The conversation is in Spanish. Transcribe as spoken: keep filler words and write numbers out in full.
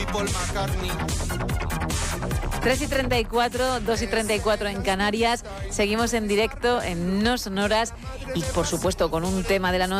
Paul McCartney. tres y treinta y cuatro, dos y treinta y cuatro en Canarias. Seguimos en directo en No Sonoras y, por supuesto, con un tema de la noche.